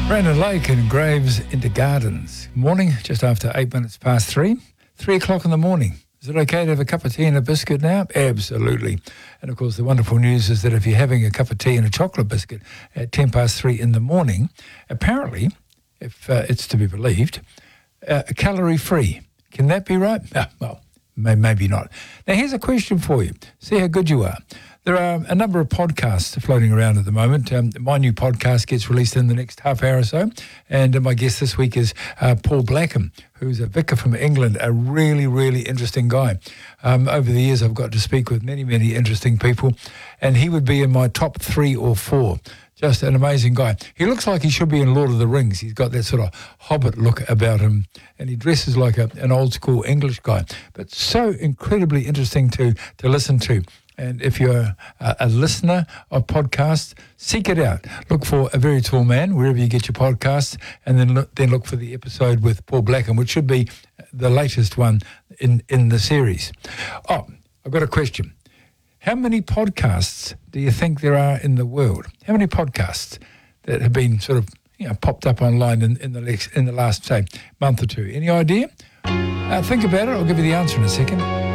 Brandon Lake and Graves into Gardens. Morning, just after 8 minutes past 3. 3 o'clock in the morning. Is it okay to have a cup of tea and a biscuit now? Absolutely. And of course, the wonderful news is that if you're having a cup of tea and a chocolate biscuit at 10 past 3 in the morning, apparently, if it's to be believed, calorie-free. Can that be right? Well, maybe not. Now, here's a question for you. See how good you are. There are a number of podcasts floating around at the moment. My new podcast gets released in the next half hour or so. And my guest this week is Paul Blackham, who's a vicar from England, a really, really interesting guy. Over the years, I've got to speak with many, many interesting people. And he would be in my top 3 or 4. Just an amazing guy. He looks like he should be in Lord of the Rings. He's got that sort of hobbit look about him. And he dresses like an old school English guy. But so incredibly interesting to listen to. And if you're a listener of podcasts, seek it out. Look for A Very Tall Man, wherever you get your podcasts, and then look for the episode with Paul Blackham, which should be the latest one in the series. Oh, I've got a question. How many podcasts do you think there are in the world? How many podcasts that have been sort of popped up online in the last, say, month or two? Any idea? Think about it. I'll give you the answer in a second.